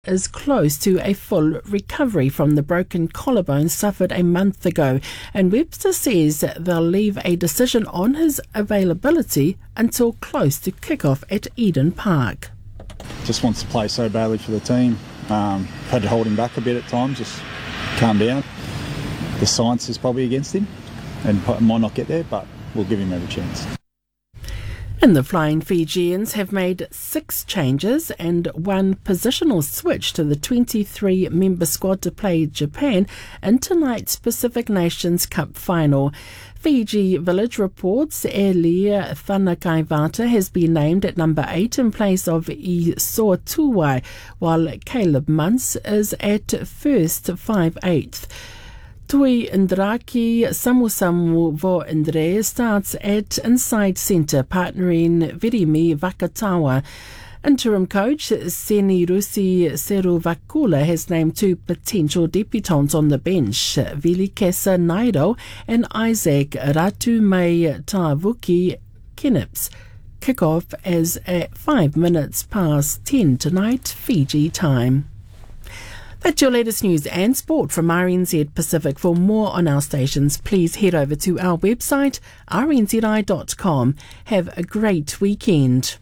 is close to a full recovery from the broken collarbone suffered a month ago, and Webster says they'll leave a decision on his availability until close to kick-off at Eden Park. Just wants to play so badly for the team. Had to hold him back a bit at times, just calm down. The science is probably against him and might not get there, but we'll give him every chance. And the Flying Fijians have made 6 changes and 1 positional switch to the 23-member squad to play Japan in tonight's Pacific Nations Cup final. Fiji Village reports Elia Thanakaivata has been named at number 8 in place of Isoa Tuwai, while Caleb Muntz is at first 5/8. Tui Indraki Samusamu Vo Indre starts at inside centre, partnering Virimi Vakatawa. Interim coach Senirusi Seruvakula has named 2 potential debutants on the bench, Vilikesa Naido and Isaac Ratumai Tavuki Kenips. Kick-off is at 5 minutes past 10 tonight, Fiji time. That's your latest news and sport from RNZ Pacific. For more on our stations, please head over to our website, rnzi.com. Have a great weekend.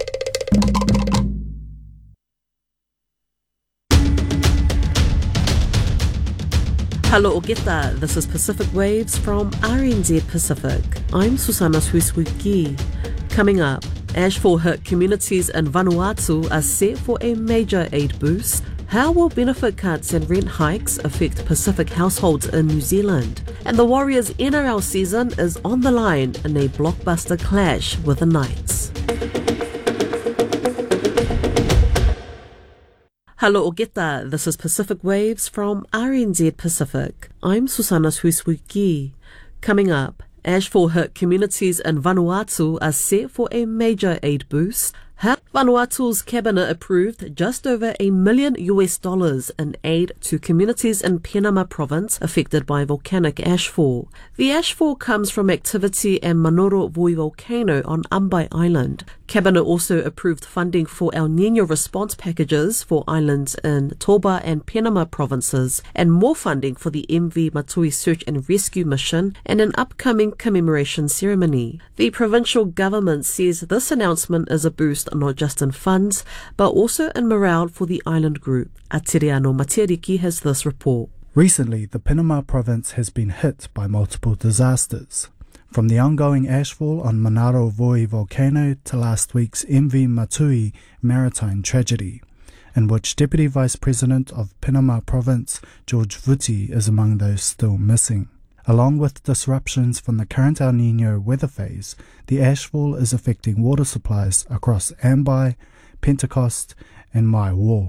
Hello Ogeta, this is Pacific Waves from RNZ Pacific. I'm Susana Suisuki. Coming up, ashfall-hit communities in Vanuatu are set for a major aid boost. How will benefit cuts and rent hikes affect Pacific households in New Zealand? And the Warriors' NRL season is on the line in a blockbuster clash with the Knights. Hello Ogeta, this is Pacific Waves from RNZ Pacific. I'm Susana Suisuki. Coming up, ashfall-hit communities in Vanuatu are set for a major aid boost. Vanuatu's cabinet approved just over $1 million in aid to communities in Penama province affected by volcanic ashfall. The ashfall comes from activity in Manoro Voi volcano on Ambai Island. Cabinet also approved funding for El Niño response packages for islands in Toba and Penama provinces, and more funding for the MV Matui search and rescue mission and an upcoming commemoration ceremony. The provincial government says this announcement is a boost not just in funds, but also in morale for the island group. Atiriano Matiariki has this report. Recently, the Penama province has been hit by multiple disasters, from the ongoing ashfall on Manaro Voi volcano to last week's MV Matui maritime tragedy, in which Deputy Vice President of Penama Province George Vuti is among those still missing. Along with disruptions from the current El Niño weather phase, the ashfall is affecting water supplies across Ambai, Pentecost and Maiwo.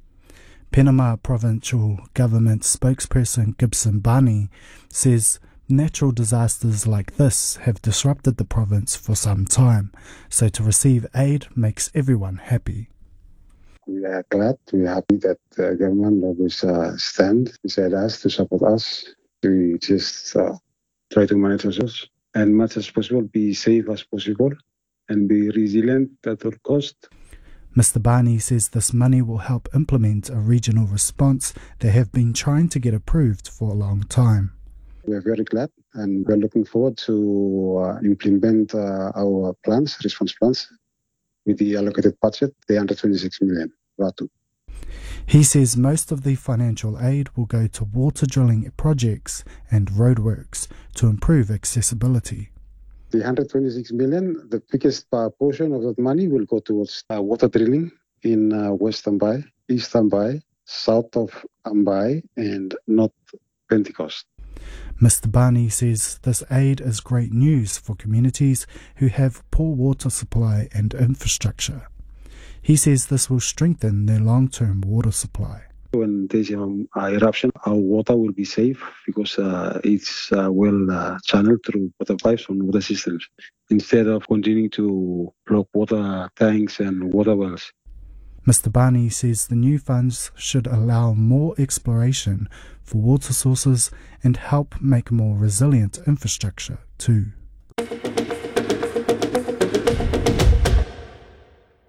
Penama Provincial Government spokesperson Gibson Bani says natural disasters like this have disrupted the province for some time, so to receive aid makes everyone happy. We are glad, we are happy that the government always stand beside us to support us. We just try to manage ourselves and much as possible be safe as possible and be resilient at all cost. Mr. Barney says this money will help implement a regional response they have been trying to get approved for a long time. We are very glad and we are looking forward to implement our plans, response plans, with the allocated budget, the under 26 million. Ratu. He says most of the financial aid will go to water drilling projects and roadworks to improve accessibility. The 126 million, the biggest portion of that money will go towards water drilling in West Ambai, East Ambai, South of Ambai and North Pentecost. Mr. Barney says this aid is great news for communities who have poor water supply and infrastructure. He says this will strengthen their long-term water supply. When there's an eruption, our water will be safe because it's well channeled through water pipes and water systems, instead of continuing to block water tanks and water wells. Mr. Barney says the new funds should allow more exploration for water sources and help make more resilient infrastructure too.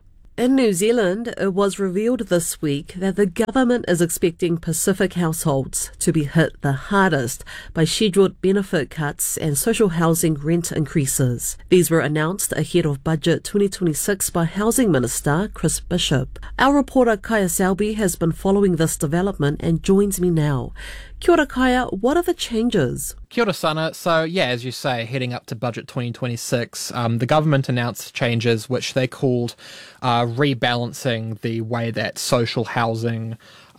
In New Zealand, it was revealed this week that the government is expecting Pacific households to be hit the hardest by scheduled benefit cuts and social housing rent increases. These were announced ahead of Budget 2026 by Housing Minister Chris Bishop. Our reporter Kaya Selby has been following this development and joins me now. Kia ora, Kaya, what are the changes? Kia ora, Sana. So, as you say, heading up to Budget 2026, the government announced changes which they called rebalancing the way that social housing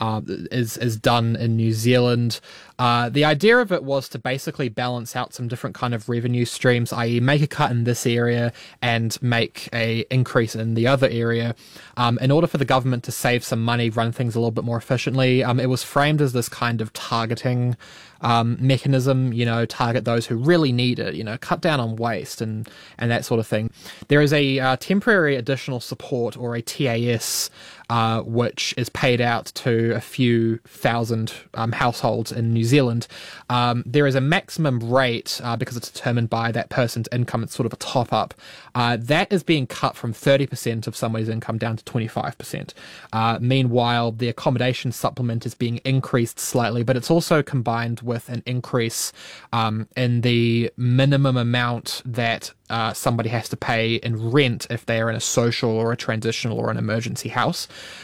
is done in New Zealand. The idea of it was to basically balance out some different kind of revenue streams, i.e. make a cut in this area and make a increase in the other area. In order for the government to save some money, run things a little bit more efficiently, it was framed as this kind of targeting mechanism, target those who really need it, cut down on waste and that sort of thing. There is a temporary additional support, or a TAS, which is paid out to a few thousand households in New Zealand. There is a maximum rate, because it's determined by that person's income. It's sort of a top-up. That is being cut from 30% of somebody's income down to 25%. Meanwhile, the accommodation supplement is being increased slightly, but it's also combined with an increase in the minimum amount that somebody has to pay in rent if they are in a social or a transitional or an emergency house.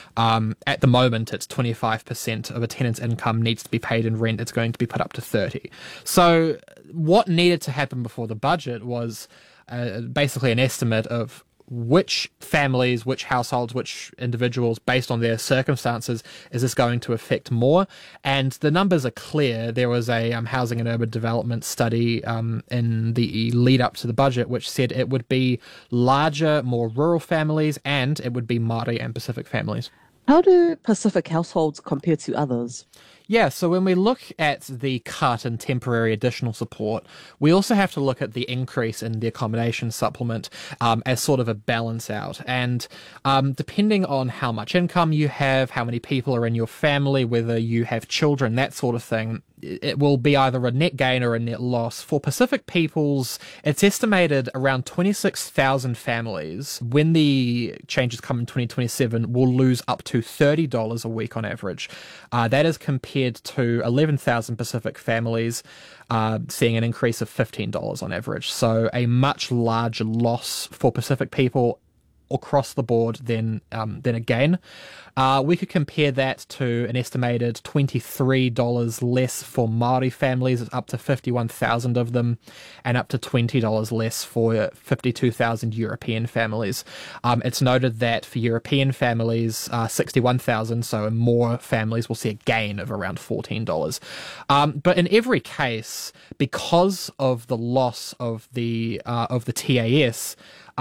At the moment, it's 25% of a tenant's income needs to be paid in rent. It's going to be put up to 30%. So what needed to happen before the budget was basically an estimate of which families, which households, which individuals, based on their circumstances, is this going to affect more? And the numbers are clear. There was a housing and urban development study in the lead up to the budget, which said it would be larger, more rural families, and it would be Māori and Pacific families. How do Pacific households compare to others? Yeah, so when we look at the cut and temporary additional support, we also have to look at the increase in the accommodation supplement as sort of a balance out. And depending on how much income you have, how many people are in your family, whether you have children, that sort of thing, it will be either a net gain or a net loss. For Pacific peoples, it's estimated around 26,000 families, when the changes come in 2027, will lose up to $30 a week on average. That is compared to 11,000 Pacific families seeing an increase of $15 on average. So a much larger loss for Pacific people across the board than a gain. We could compare that to an estimated $23 less for Māori families, up to 51,000 of them, and up to $20 less for 52,000 European families. It's noted that for European families, 61,000, so more families, will see a gain of around $14. But in every case, because of the loss of the TAS,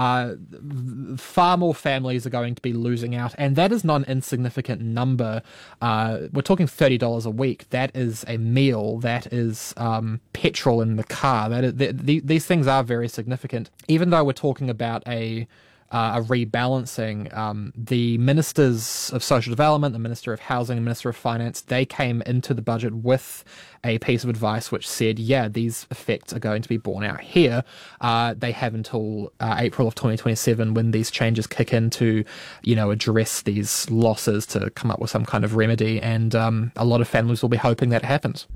far more families are going to be losing out, and that is not an insignificant number. We're talking $30 a week. That is a meal. That is petrol in the car. These things are very significant. Even though we're talking about a rebalancing, the ministers of social development, the minister of housing, the minister of finance, they came into the budget with a piece of advice which said, these effects are going to be borne out here. They have until April of 2027 when these changes kick in to, address these losses, to come up with some kind of remedy. And a lot of families will be hoping that happens.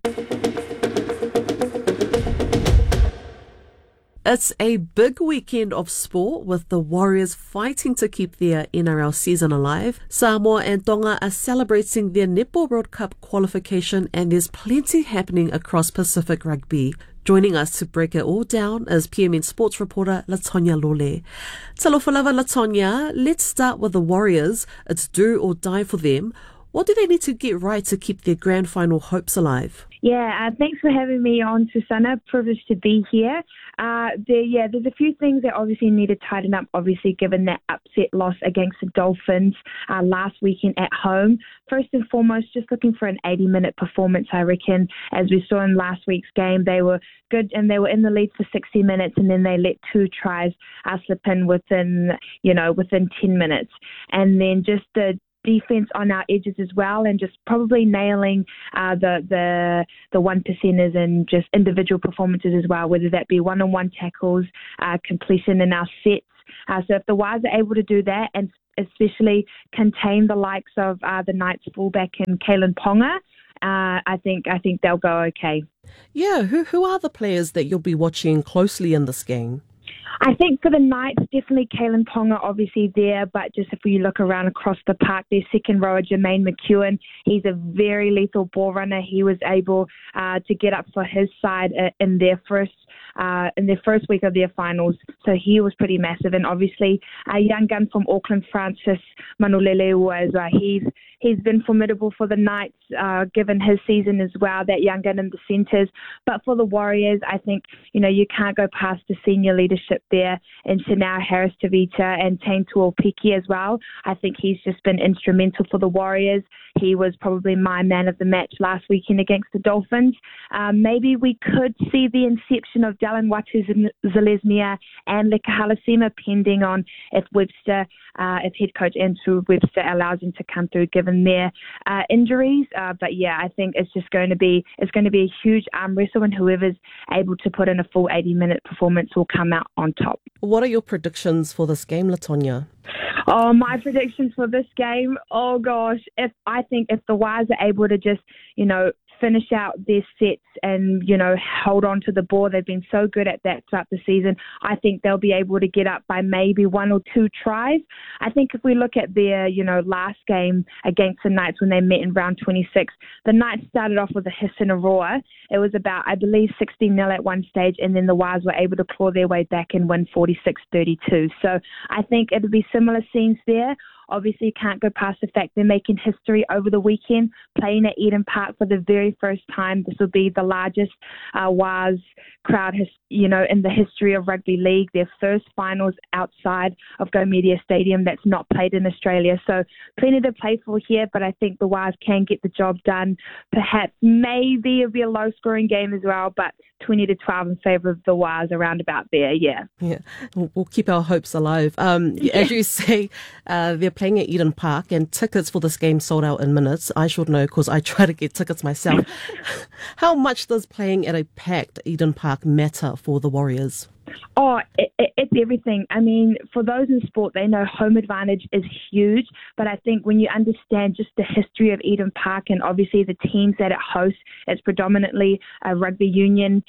It's a big weekend of sport, with the Warriors fighting to keep their NRL season alive. Samoa and Tonga are celebrating their Netball World Cup qualification, and there's plenty happening across Pacific rugby. Joining us to break it all down is PMN sports reporter Latonya Lole. Talofa lava, Latonya. Let's start with the Warriors. It's do or die for them. What do they need to get right to keep their grand final hopes alive? Thanks for having me on, Susanna. Privileged to be here. There's a few things that obviously need to tighten up, obviously, given that upset loss against the Dolphins last weekend at home. First and foremost, just looking for an 80-minute performance, I reckon. As we saw in last week's game, they were good and they were in the lead for 60 minutes, and then they let two tries slip in within 10 minutes. And then just the defense on our edges as well, and just probably nailing the one percenters and just individual performances as well, whether that be one-on-one tackles, completion in our sets. So if the Wires are able to do that, and especially contain the likes of the Knights fullback and Kalen Ponga, I think they'll go okay. Yeah, who are the players that you'll be watching closely in this game? I think for the Knights, definitely Kalen Ponga obviously there, but just if we look around across the park, their second rower, Jermaine McEwen, he's a very lethal ball runner. He was able to get up for his side in their first week of their finals, so he was pretty massive. And obviously a young gun from Auckland, Francis Manolele, was he's been formidable for the Knights, given his season as well, that young gun in the centres. But for the Warriors, I think, you can't go past the senior leadership there in Chanel Harris-Tavita and Tane Tuopiki as well. I think he's just been instrumental for the Warriors. He was probably my man of the match last weekend against the Dolphins. Maybe we could see the inception of Dylan Watu-Zalesnia and Leka Halasima, pending on if head coach Andrew Webster allows him to come through, given their injuries. But yeah, I think it's going to be a huge arm wrestle, and whoever's able to put in a full 80-minute performance will come out on top. What are your predictions for this game, Latonya? Oh, my predictions for this game, oh gosh, if the Wires are able to just, finish out their sets and, hold on to the ball, they've been so good at that throughout the season, I think they'll be able to get up by maybe 1 or 2 tries. I think if we look at their, last game against the Knights when they met in round 26, the Knights started off with a hiss and a roar. It was about, I believe, 16-0 at one stage, and then the Wires were able to claw their way back and win 46-32. So I think it'll be similar scenes there. Obviously, can't go past the fact they're making history over the weekend, playing at Eden Park for the very first time. This will be the largest Wars crowd, in the history of rugby league. Their first finals outside of Go Media Stadium that's not played in Australia. So plenty to play for here, but I think the Wars can get the job done. Perhaps, maybe it'll be a low-scoring game as well, but 20-12 in favour of the Wars, around about there, yeah. Yeah, we'll keep our hopes alive. As you say, they're playing at Eden Park, and tickets for this game sold out in minutes. I should know because I try to get tickets myself. How much does playing at a packed Eden Park matter for the Warriors? Oh, it's everything. I mean, for those in sport, they know home advantage is huge. But I think when you understand just the history of Eden Park and obviously the teams that it hosts, it's predominantly a rugby union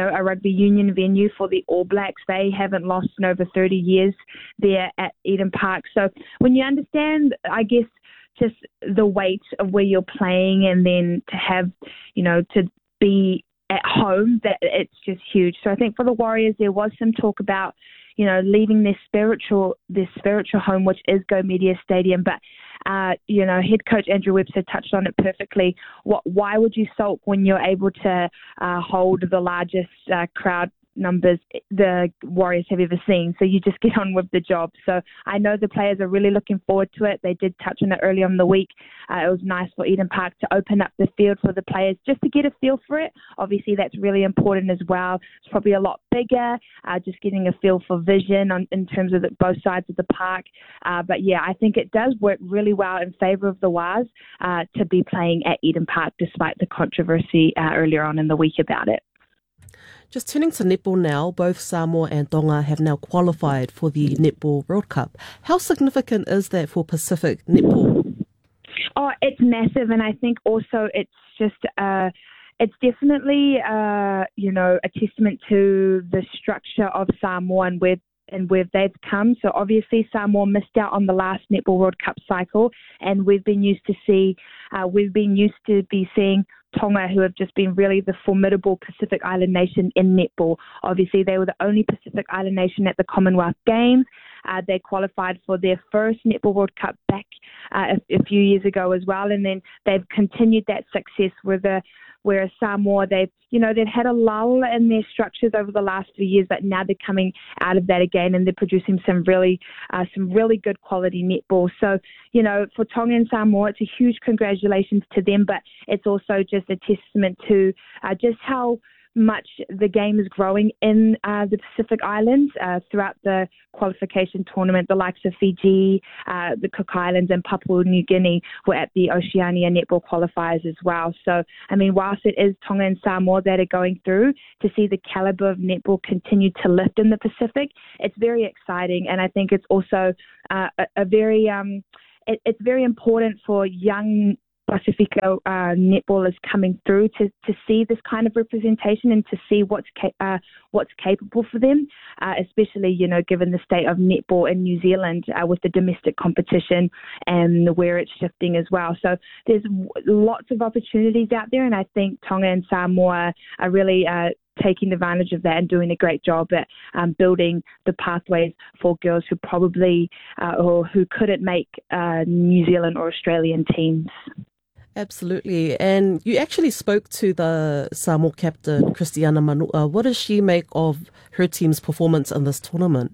venue for the All Blacks. They haven't lost in over 30 years there at Eden Park. So when you understand, I guess, just the weight of where you're playing, and then to have, to be at home, that it's just huge. So I think for the Warriors, there was some talk about, leaving their spiritual home, which is Go Media Stadium. But, head coach Andrew Webster touched on it perfectly. Why would you sulk when you're able to hold the largest crowd numbers the Warriors have ever seen? So you just get on with the job. So I know the players are really looking forward to it. They did touch on it early on in the week. It was nice for Eden Park to open up the field for the players just to get a feel for it. Obviously, that's really important as well. It's probably a lot bigger, just getting a feel for vision in terms of both sides of the park. But yeah, I think it does work really well in favour of the Wars to be playing at Eden Park, despite the controversy earlier on in the week about it. Just turning to netball now, both Samoa and Tonga have now qualified for the Netball World Cup. How significant is that for Pacific netball? Oh, it's massive, and I think also it's just it's definitely a testament to the structure of Samoa and where they've come. So obviously Samoa missed out on the last Netball World Cup cycle, and we've been used to be seeing Tonga, who have just been really the formidable Pacific Island nation in netball. Obviously, they were the only Pacific Island nation at the Commonwealth Games. They qualified for their first Netball World Cup back a few years ago as well, and then they've continued that success whereas Samoa, they've had a lull in their structures over the last few years, but now they're coming out of that again, and they're producing some really good quality netball. So, for Tonga and Samoa, it's a huge congratulations to them, but it's also just a testament to just how much the game is growing in the Pacific Islands throughout the qualification tournament. The likes of Fiji, the Cook Islands and Papua New Guinea were at the Oceania netball qualifiers as well. So, I mean, whilst it is Tonga and Samoa that are going through, to see the caliber of netball continue to lift in the Pacific, it's very exciting. And I think it's also it's very important for young Pacifico netballers coming through to see this kind of representation and to see what's capable for them, especially, you know, given the state of netball in New Zealand with the domestic competition and where it's shifting as well. So there's lots of opportunities out there, and I think Tonga and Samoa are really taking advantage of that and doing a great job at building the pathways for girls who probably or who couldn't make New Zealand or Australian teams. Absolutely. And you actually spoke to the Samoa captain, Christiana Manua. What does she make of her team's performance in this tournament?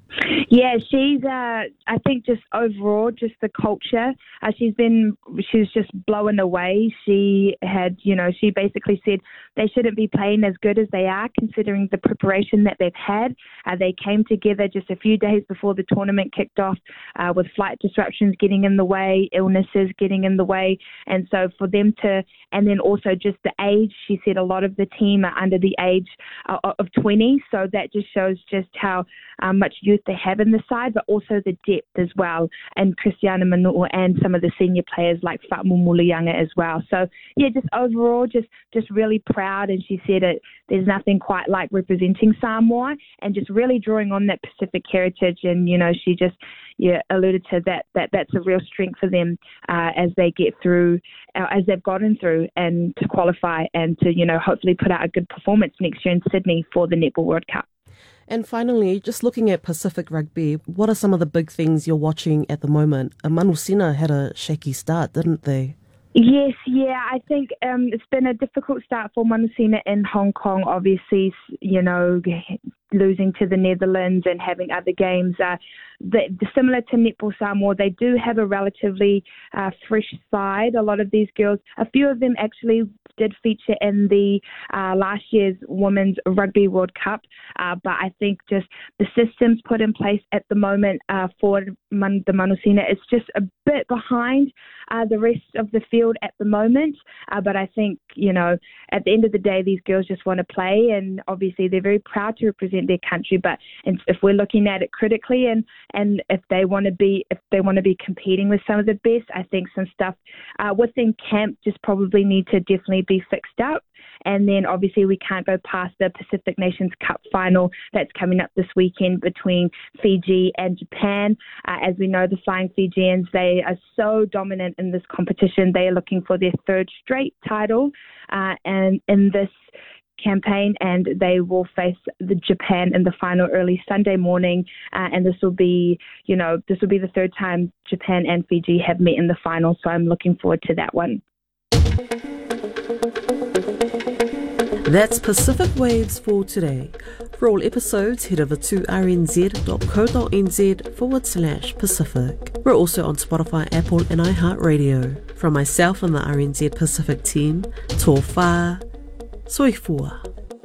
Yeah, she's, I think just overall, just the culture, she was just blown away. She had, you know, she basically said they shouldn't be playing as good as they are considering the preparation that they've had. They came together just a few days before the tournament kicked off with flight disruptions getting in the way, illnesses getting in the way. And so for them to, and then also just the age, she said a lot of the team are under the age of 20. So that just shows just how much youth they have in the side, but also the depth as well. And Christiana Manua and some of the senior players like Fatmu Mulianga as well. So yeah, just overall, just really proud. And she said there's nothing quite like representing Samoa and just really drawing on that Pacific heritage. And, you know, she just alluded to that's a real strength for them as they get through, as they've gotten through and to qualify and to, you know, hopefully put out a good performance next year in Sydney for the Netball World Cup. And finally, just looking at Pacific Rugby, what are some of the big things you're watching at the moment? Manusina had a shaky start, didn't they? Yes, yeah. I think it's been a difficult start for Manusina in Hong Kong, obviously, you know, losing to the Netherlands and having other games. Similar to Netball Samoa, they do have a relatively fresh side. A lot of these girls, a few of them actually did feature in the last year's Women's Rugby World Cup. But I think just the systems put in place at the moment for the Manusina, it's just a bit behind the rest of the field at the moment. But I think, you know, at the end of the day, these girls just want to play, and obviously they're very proud to represent their country. But if we're looking at it critically and if they want to be competing with some of the best, I think some stuff within camp just probably need to definitely be fixed up. And then obviously we can't go past the Pacific Nations Cup final that's coming up this weekend between Fiji and Japan. As we know, the Flying Fijians, they are so dominant in this competition. They are looking for their third straight title and in this campaign, and they will face the Japan in the final early Sunday morning, and this will be the third time Japan and Fiji have met in the final, so I'm looking forward to that one. That's Pacific Waves for today. For all episodes, head over to rnz.co.nz/Pacific. We're also on Spotify, Apple and iHeartRadio. From myself and the RNZ Pacific team, tō whā, soifua.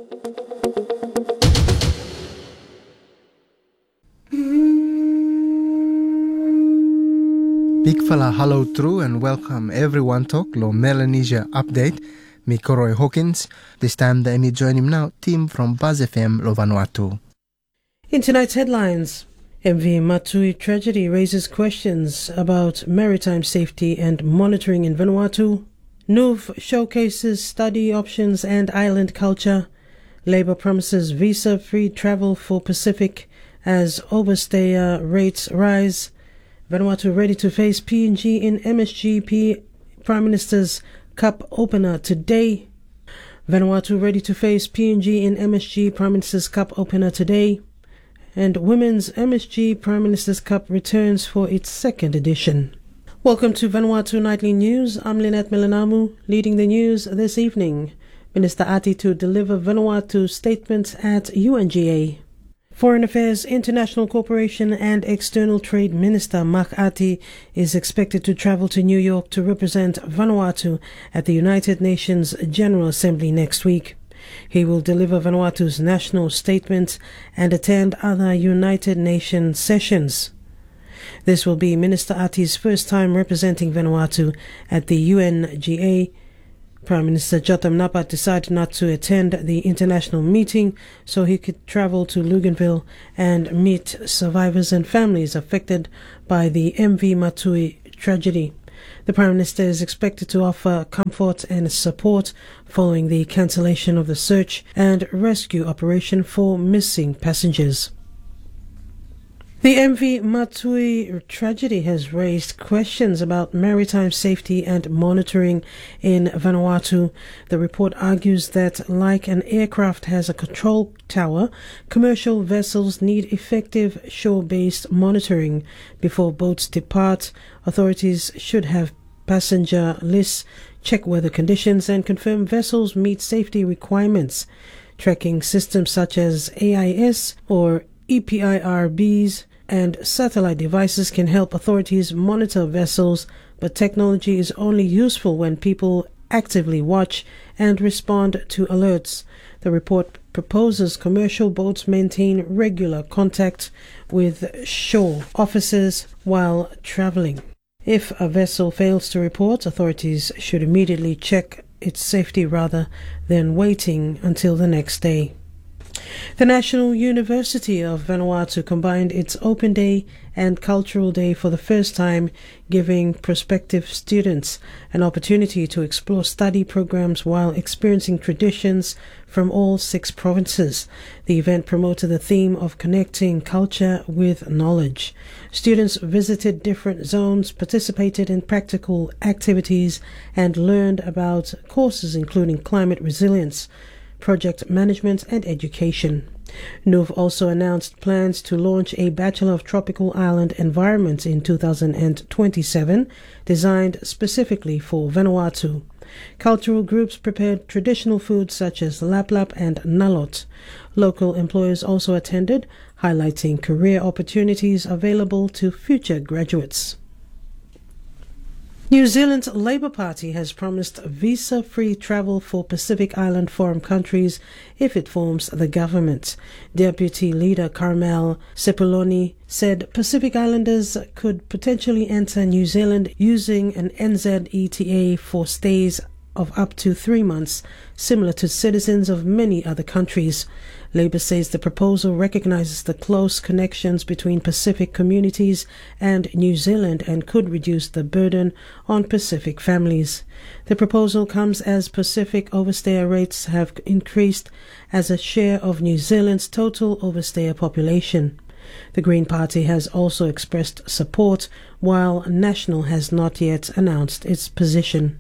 Big fella hello true and welcome everyone to Lo Melanesia Update. Me Koroi Hawkins. This time let me join him now, team from Buzz FM Lo Vanuatu. In tonight's headlines, MV Matui tragedy raises questions about maritime safety and monitoring in Vanuatu. NUV showcases study options and island culture. Labour promises visa-free travel for Pacific as overstayer rates rise. Vanuatu ready to face PNG in MSGP Prime Minister's Cup opener today. Vanuatu ready to face PNG in MSG Prime Minister's Cup opener today. And Women's MSG Prime Minister's Cup returns for its second edition. Welcome to Vanuatu Nightly News. I'm Lynette Milanamu, leading the news this evening. Minister Ati to deliver Vanuatu statements at UNGA. Foreign Affairs, International Cooperation and External Trade Minister Mark Ati is expected to travel to New York to represent Vanuatu at the United Nations General Assembly next week. He will deliver Vanuatu's national statement and attend other United Nations sessions. This will be Minister Ati's first time representing Vanuatu at the UNGA. Prime Minister Jotham Napat decided not to attend the international meeting so he could travel to Luganville and meet survivors and families affected by the MV Matui tragedy. The Prime Minister is expected to offer comfort and support following the cancellation of the search and rescue operation for missing passengers. The MV Matui tragedy has raised questions about maritime safety and monitoring in Vanuatu. The report argues that, like an aircraft has a control tower, commercial vessels need effective shore-based monitoring. Before boats depart, authorities should have passenger lists, check weather conditions, and confirm vessels meet safety requirements. Tracking systems such as AIS or EPIRBs and satellite devices can help authorities monitor vessels, but technology is only useful when people actively watch and respond to alerts. The report proposes commercial boats maintain regular contact with shore officers while traveling. If a vessel fails to report, authorities should immediately check its safety rather than waiting until the next day. The National University of Vanuatu combined its Open Day and Cultural Day for the first time, giving prospective students an opportunity to explore study programs while experiencing traditions from all 6 provinces. The event promoted the theme of connecting culture with knowledge. Students visited different zones, participated in practical activities, and learned about courses including climate resilience, project management and education. NUV also announced plans to launch a Bachelor of Tropical Island Environment in 2027, designed specifically for Vanuatu. Cultural groups prepared traditional foods such as laplap and nalot. Local employers also attended, highlighting career opportunities available to future graduates. New Zealand's Labour Party has promised visa-free travel for Pacific Island forum countries if it forms the government. Deputy Leader Carmel Sepuloni said Pacific Islanders could potentially enter New Zealand using an NZETA for stays of up to 3 months, similar to citizens of many other countries. Labour says the proposal recognises the close connections between Pacific communities and New Zealand and could reduce the burden on Pacific families. The proposal comes as Pacific overstayer rates have increased as a share of New Zealand's total overstayer population. The Green Party has also expressed support, while National has not yet announced its position.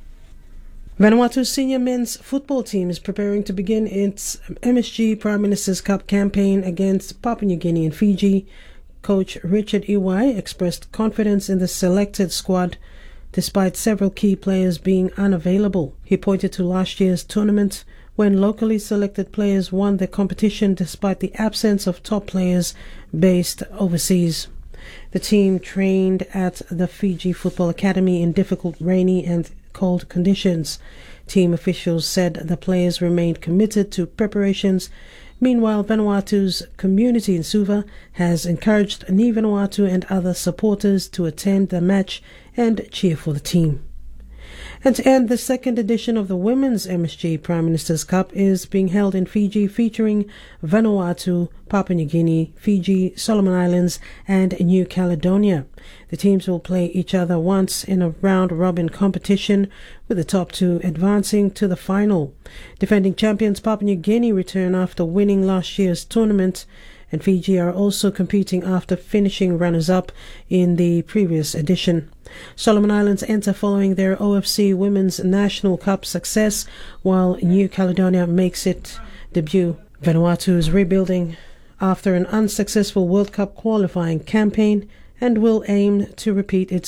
Vanuatu's senior men's football team is preparing to begin its MSG Prime Minister's Cup campaign against Papua New Guinea and Fiji. Coach Richard Iwai expressed confidence in the selected squad despite several key players being unavailable. He pointed to last year's tournament when locally selected players won the competition despite the absence of top players based overseas. The team trained at the Fiji Football Academy in difficult rainy and cold conditions. Team officials said the players remained committed to preparations. Meanwhile, Vanuatu's community in Suva has encouraged Ni Vanuatu and other supporters to attend the match and cheer for the team. And to end, the second edition of the Women's MSG Prime Minister's Cup is being held in Fiji, featuring Vanuatu, Papua New Guinea, Fiji, Solomon Islands and New Caledonia. The teams will play each other once in a round-robin competition, with the top 2 advancing to the final. Defending champions Papua New Guinea return after winning last year's tournament, and Fiji are also competing after finishing runners-up in the previous edition. Solomon Islands enter following their OFC Women's National Cup success, while New Caledonia makes its debut. Vanuatu is rebuilding after an unsuccessful World Cup qualifying campaign and will aim to repeat its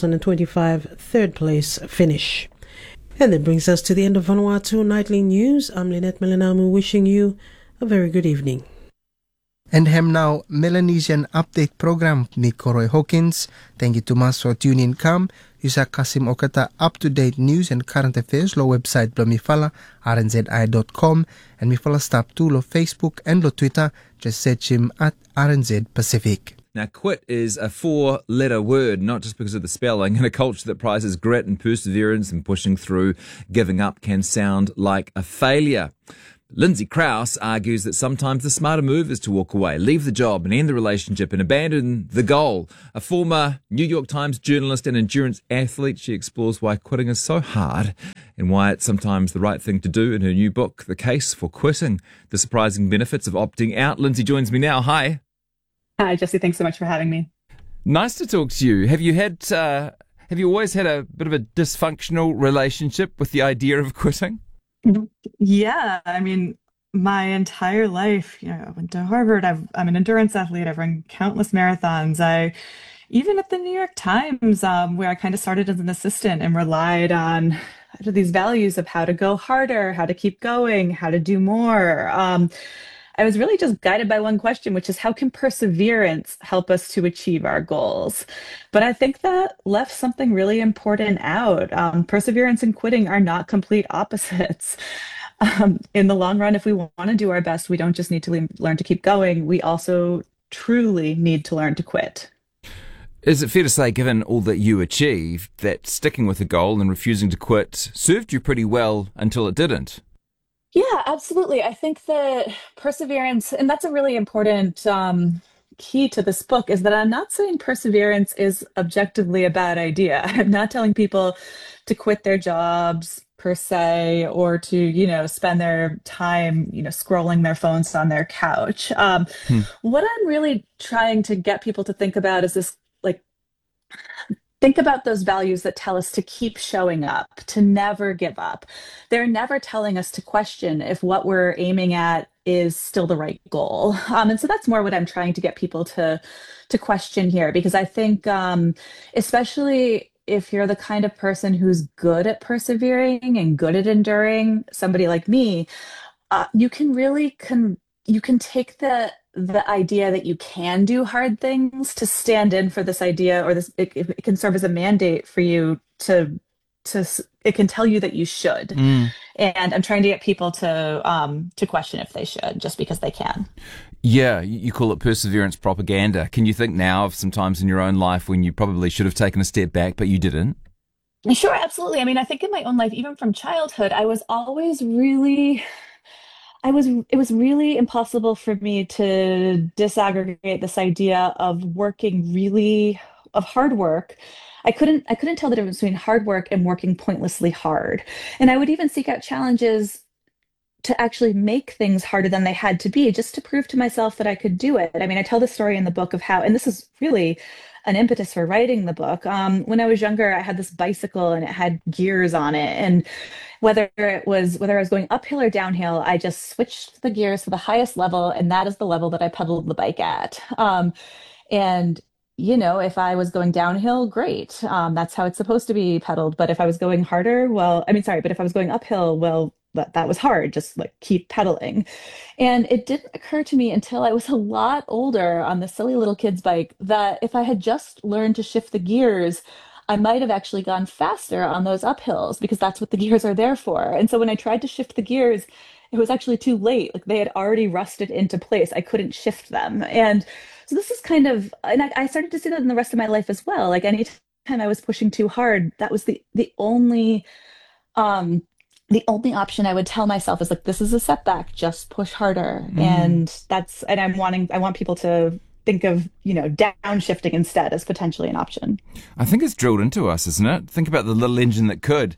2025 third-place finish. And that brings us to the end of Vanuatu Nightly News. I'm Lynette Melanamu, wishing you a very good evening. And hem now Melanesian Update Program mi Koroi Hawkins. Thank you to mas for tuning come. Yusa Kasim Okata up-to-date news and current affairs lo website blo mi fala rnzi.com and mi fala stop too lo Facebook and lo Twitter. Just search him at RNZ Pacific. Now, quit is a 4-letter word, not just because of the spelling. In a culture that prizes grit and perseverance and pushing through, giving up can sound like a failure. Lindsay Krause argues that sometimes the smarter move is to walk away, leave the job and end the relationship and abandon the goal. A former New York Times journalist and endurance athlete, she explores why quitting is so hard and why it's sometimes the right thing to do in her new book, The Case for Quitting, The Surprising Benefits of Opting Out. Lindsay joins me now. Hi. Hi, Jesse. Thanks so much for having me. Nice to talk to you. Have you always had a bit of a dysfunctional relationship with the idea of quitting? Yeah, I mean, my entire life, I went to Harvard. I'm an endurance athlete. I've run countless marathons. Even at the New York Times, where I kind of started as an assistant and relied on these values of how to go harder, how to keep going, how to do more. I was really just guided by one question, which is how can perseverance help us to achieve our goals? But I think that left something really important out. Perseverance and quitting are not complete opposites. In the long run, if we want to do our best, we don't just need to learn to keep going. We also truly need to learn to quit. Is it fair to say, given all that you achieved, that sticking with a goal and refusing to quit served you pretty well until it didn't? Yeah, absolutely. I think that perseverance, and that's a really important key to this book, is that I'm not saying perseverance is objectively a bad idea. I'm not telling people to quit their jobs per se, or to, spend their time, scrolling their phones on their couch. What I'm really trying to get people to think about is this, think about those values that tell us to keep showing up, to never give up. They're never telling us to question if what we're aiming at is still the right goal. And so that's more what I'm trying to get people to question here, because I think, especially if you're the kind of person who's good at persevering and good at enduring, somebody like me, you can really you can take the idea that you can do hard things to stand in for this idea, or this, it can serve as a mandate for you to it can tell you that you should. And I'm trying to get people to question if they should, just because they can. Yeah, you call it perseverance propaganda. Can you think now of some times in your own life when you probably should have taken a step back, but you didn't? Sure, absolutely. I mean, I think in my own life, even from childhood, I was always really... it was really impossible for me to disaggregate this idea of hard work. I couldn't tell the difference between hard work and working pointlessly hard. And I would even seek out challenges to actually make things harder than they had to be, just to prove to myself that I could do it. I mean, I tell the story in the book of how, and this is really an impetus for writing the book. When I was younger, I had this bicycle and it had gears on it. And whether I was going uphill or downhill, I just switched the gears to the highest level, and that is the level that I pedaled the bike at. And if I was going downhill, great. That's how it's supposed to be pedaled. But if I was going harder, but if I was going uphill, that was hard, just keep pedaling. And it didn't occur to me until I was a lot older on the silly little kid's bike that if I had just learned to shift the gears, I might have actually gone faster on those uphills, because that's what the gears are there for. And so when I tried to shift the gears, it was actually too late. They had already rusted into place. I couldn't shift them. And so this is and I started to see that in the rest of my life as well. Anytime I was pushing too hard, that was the only option I would tell myself is this is a setback, just push harder. And I want people to think of, downshifting instead as potentially an option. I think it's drilled into us, isn't it? Think about the little engine that could.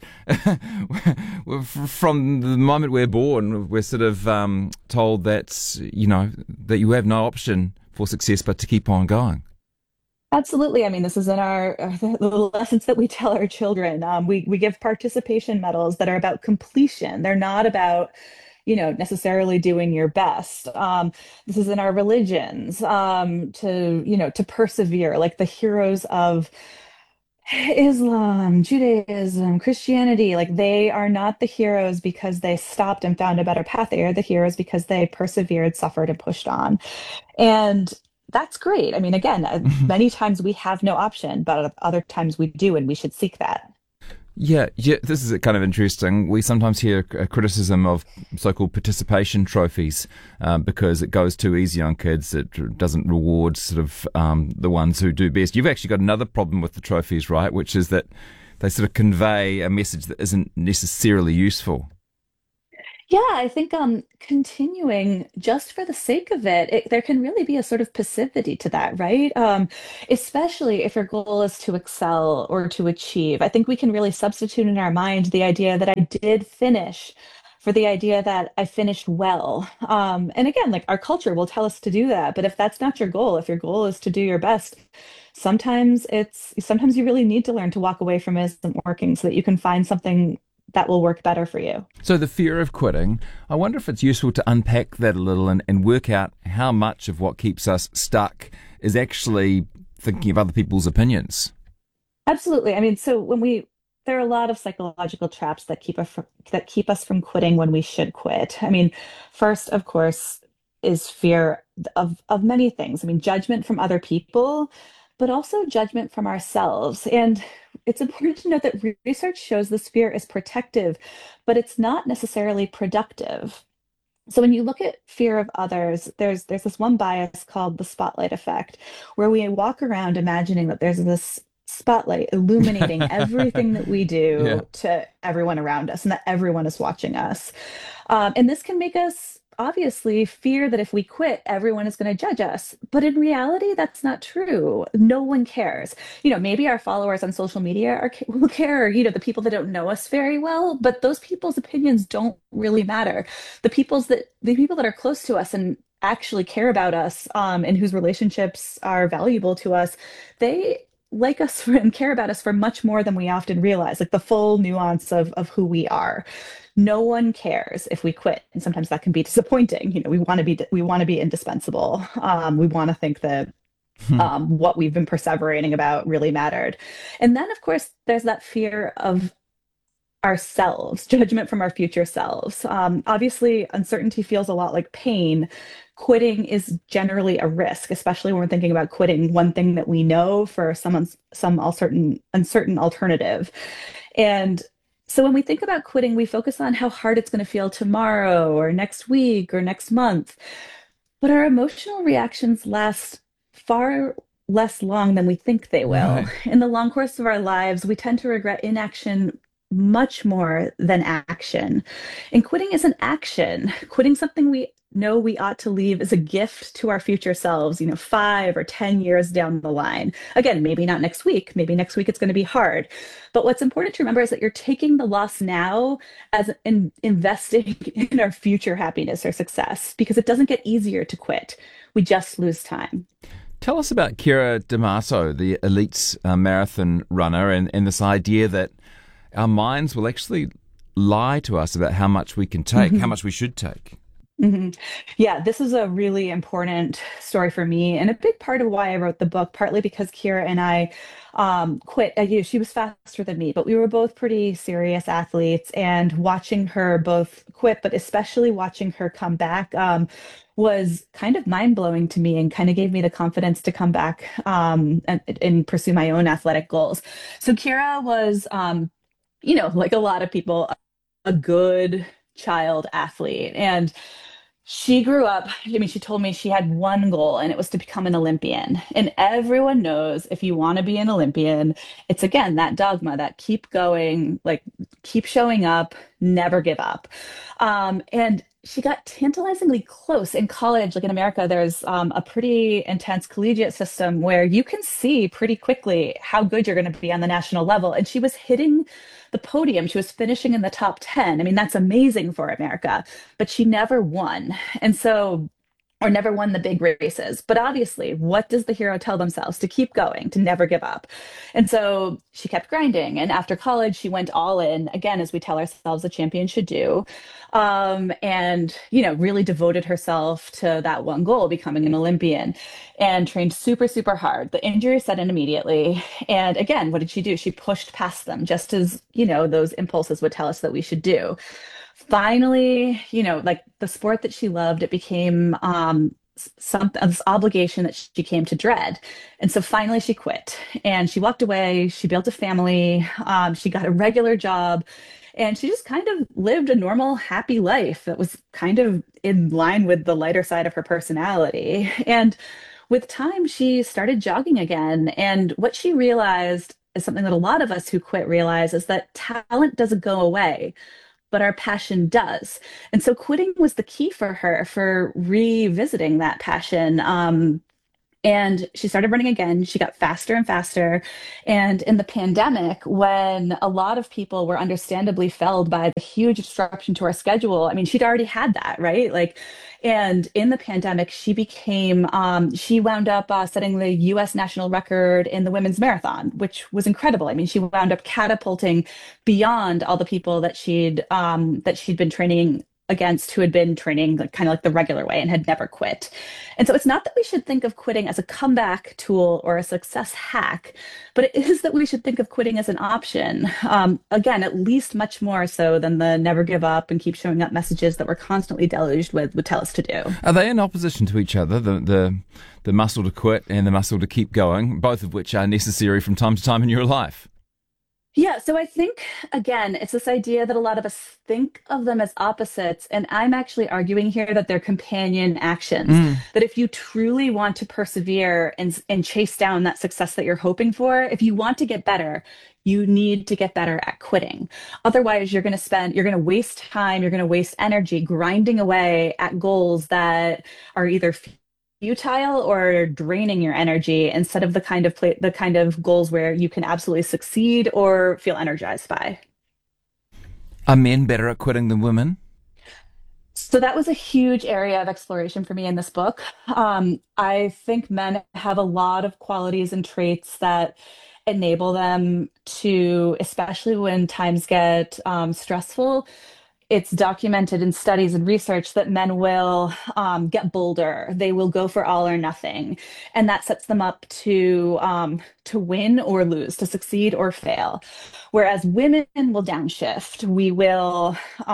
From the moment we're born, we're sort of told that, that you have no option for success but to keep on going. Absolutely. I mean, this is in the lessons that we tell our children. We give participation medals that are about completion. They're not about necessarily doing your best. This is in our religions, to persevere, the heroes of Islam, Judaism, Christianity, like they are not the heroes because they stopped and found a better path. They are the heroes because they persevered, suffered, and pushed on. And that's great. I mean, again, many times we have no option, but other times we do, and we should seek that. Yeah, this is kind of interesting. We sometimes hear criticism of so-called participation trophies because it goes too easy on kids. It doesn't reward sort of the ones who do best. You've actually got another problem with the trophies, right? Which is that they sort of convey a message that isn't necessarily useful. Yeah, I think continuing just for the sake of it, there can really be a sort of passivity to that, right? Especially if your goal is to excel or to achieve. I think we can really substitute in our mind the idea that I did finish for the idea that I finished well. And again, like our culture will tell us to do that, but if that's not your goal, if your goal is to do your best, sometimes you really need to learn to walk away from it isn't working so that you can find something that will work better for you. So the fear of quitting, I wonder if it's useful to unpack that a little and work out how much of what keeps us stuck is actually thinking of other people's opinions. Absolutely. I mean, there are a lot of psychological traps that keep us from quitting when we should quit. I mean, first, of course, is fear of many things. I mean, judgment from other people, but also judgment from ourselves. And it's important to note that research shows this fear is protective, but it's not necessarily productive. So when you look at fear of others, there's this one bias called the spotlight effect, where we walk around imagining that there's this spotlight illuminating everything that we do to everyone around us and that everyone is watching us. And this can make us obviously fear that if we quit, everyone is going to judge us. But in reality, that's not true. No one cares. Maybe our followers on social media will care, the people that don't know us very well, but those people's opinions don't really matter. The people that are close to us and actually care about us, and whose relationships are valuable to us, they like us and care about us for much more than we often realize, like the full nuance of who we are. No one cares if we quit, and sometimes that can be disappointing. We want to be indispensable. We want to think that what we've been perseverating about really mattered. And then, of course, there's that fear of ourselves, judgment from our future selves. Obviously, uncertainty feels a lot like pain. Quitting is generally a risk, especially when we're thinking about quitting one thing that we know for some uncertain alternative. And so when we think about quitting, we focus on how hard it's going to feel tomorrow or next week or next month. But our emotional reactions last far less long than we think they will. Right. In the long course of our lives, we tend to regret inaction much more than action. And quitting is an action. Quitting something we know we ought to leave is a gift to our future selves, 5 or 10 years down the line. Again, maybe not next week. Maybe next week it's going to be hard. But what's important to remember is that you're taking the loss now as investing in our future happiness or success, because it doesn't get easier to quit. We just lose time. Tell us about Keira Damaso, the elite marathon runner, and this idea that our minds will actually lie to us about how much we can take, how much we should take. Mm-hmm. Yeah, this is a really important story for me, and a big part of why I wrote the book, partly because Keira and I quit. She was faster than me, but we were both pretty serious athletes, and watching her both quit, but especially watching her come back, was kind of mind-blowing to me and kind of gave me the confidence to come back and pursue my own athletic goals. So Keira was, like a lot of people, a good child athlete. And she grew up, she told me she had one goal, and it was to become an Olympian. And everyone knows if you want to be an Olympian, it's again, that dogma, that keep going, like keep showing up, never give up. And she got tantalizingly close in college. Like in America, there's a pretty intense collegiate system where you can see pretty quickly how good you're going to be on the national level. And she was hitting the podium. She was finishing in the top 10. I mean, that's amazing for America, but she never won. And so or never won the big races. But obviously, what does the hero tell themselves? To keep going, to never give up. And so she kept grinding. And after college, she went all in, again, as we tell ourselves a champion should do. And, really devoted herself to that one goal, becoming an Olympian, and trained super, super hard. The injury set in immediately. And again, what did she do? She pushed past them, just as, those impulses would tell us that we should do. Finally, like the sport that she loved, it became this obligation that she came to dread. And so finally she quit and she walked away. She built a family. She got a regular job and she just kind of lived a normal, happy life that was kind of in line with the lighter side of her personality. And with time, she started jogging again. And what she realized is something that a lot of us who quit realize is that talent doesn't go away, but our passion does. And so quitting was the key for her for revisiting that passion. And she started running again. She got faster and faster. And in the pandemic, when a lot of people were understandably felled by the huge disruption to our schedule, I mean, she'd already had that, right? And in the pandemic, she wound up setting the US national record in the women's marathon, which was incredible. I mean, she wound up catapulting beyond all the people that she'd been training against, who had been training kind of like the regular way and had never quit. And so it's not that we should think of quitting as a comeback tool or a success hack, but it is that we should think of quitting as an option. Again, at least much more so than the never give up and keep showing up messages that we're constantly deluged with would tell us to do. Are they in opposition to each other, the muscle to quit and the muscle to keep going, both of which are necessary from time to time in your life? Yeah, so I think, again, it's this idea that a lot of us think of them as opposites, and I'm actually arguing here that they're companion actions. That if you truly want to persevere and chase down that success that you're hoping for, if you want to get better, you need to get better at quitting. Otherwise, you're going to waste time, you're going to waste energy grinding away at goals that are either futile or draining your energy, instead of the kind of goals where you can absolutely succeed or feel energized by. Are men better at quitting than women? So that was a huge area of exploration for me in this book. I think men have a lot of qualities and traits that enable them to, especially when times get stressful. It's documented in studies and research that men will get bolder. They will go for all or nothing. And that sets them up to win or lose, to succeed or fail. Whereas women will downshift. We will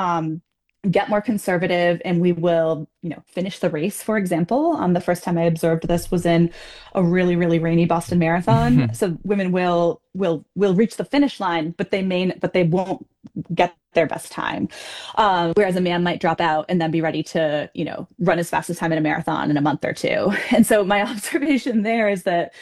get more conservative and we will, finish the race, for example. The first time I observed this was in a really, really rainy Boston Marathon. So women will reach the finish line, but they won't get their best time. Whereas a man might drop out and then be ready to, run his fastest time in a marathon in a month or two. And so my observation there is that,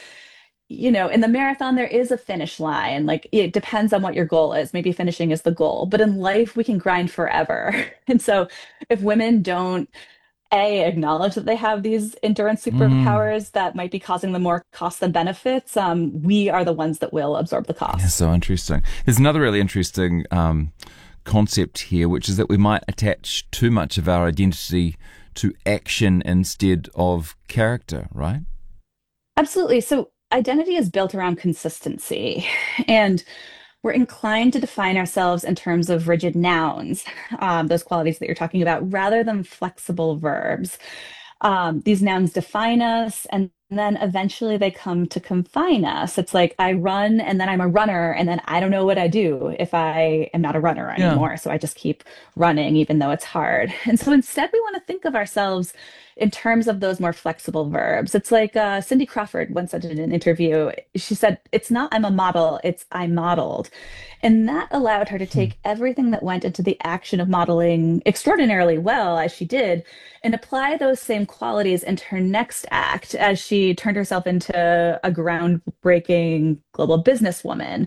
in the marathon, there is a finish line. Like, it depends on what your goal is. Maybe finishing is the goal, but in life, we can grind forever. And so if women don't acknowledge that they have these endurance superpowers that might be causing them more costs than benefits, we are the ones that will absorb the cost. Yeah, so interesting. There's another really interesting concept here, which is that we might attach too much of our identity to action instead of character, right? Absolutely. So identity is built around consistency, and we're inclined to define ourselves in terms of rigid nouns, those qualities that you're talking about, rather than flexible verbs. These nouns define us, and then eventually they come to confine us. It's like, I run, and then I'm a runner, and then I don't know what I do if I am not a runner anymore. So I just keep running, even though it's hard. And so instead, we want to think of ourselves in terms of those more flexible verbs. It's like Cindy Crawford once said in an interview, she said, it's not I'm a model, it's I modeled. And that allowed her to take everything that went into the action of modeling extraordinarily well, as she did, and apply those same qualities into her next act as she turned herself into a groundbreaking global businesswoman.